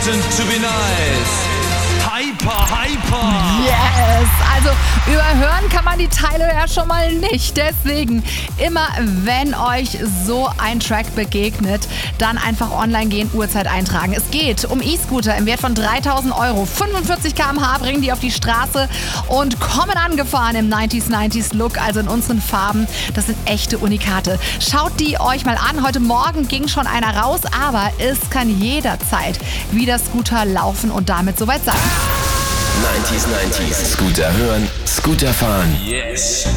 reason to be nice. Hyper. Yes, also überhören kann man die Teile ja schon mal nicht. Deswegen immer, wenn euch so ein Track begegnet, dann einfach online gehen, Uhrzeit eintragen. Es geht um E-Scooter im Wert von 3.000 Euro. 45 km/h bringen die auf die Straße und kommen angefahren im 90s Look, also in unseren Farben. Das sind echte Unikate. Schaut die euch mal an. Heute Morgen ging schon einer raus, aber es kann jederzeit wieder Scooter laufen und damit soweit sein. 90s. Scooter hören, Scooter fahren. Yes.